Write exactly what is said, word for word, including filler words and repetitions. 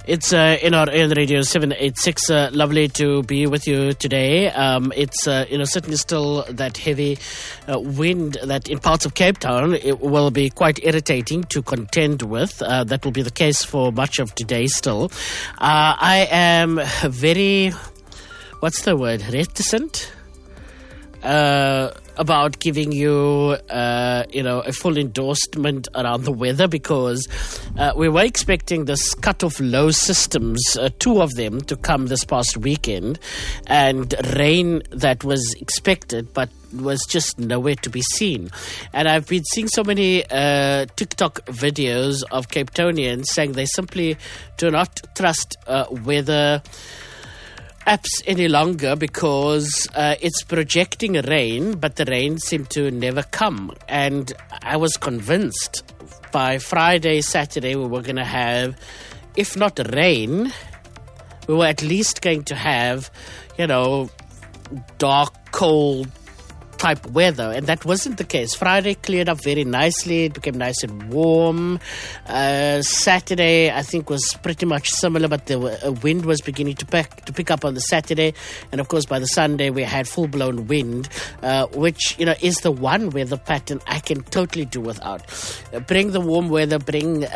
It's uh, in our N Radio seven eighty-six. Uh, lovely to be with you today. Um, it's uh, you know certainly still that heavy uh, wind that in parts of Cape Town it will be quite irritating to contend with. Uh, that will be the case for much of today still. Uh, I am very, what's the word, reticent uh, about giving you, uh, you know, a full endorsement around the weather because uh, we were expecting this cut-off low systems, uh, two of them, to come this past weekend, and rain that was expected, but was just nowhere to be seen. And I've been seeing so many uh, TikTok videos of Cape Townians saying they simply do not trust uh, weather apps any longer because uh, it's projecting rain, but the rain seemed to never come. And I was convinced by Friday, Saturday, we were going to have, if not rain, we were at least going to have, you know, dark, cold type weather, and that wasn't the case. Friday cleared up very nicely. It became nice and warm. Uh, Saturday, I think, was pretty much similar, but the uh, wind was beginning to pick, to pick up on the Saturday. And, of course, by the Sunday, we had full-blown wind, uh, which, you know, is the one weather pattern I can totally do without. Uh, bring the warm weather, bring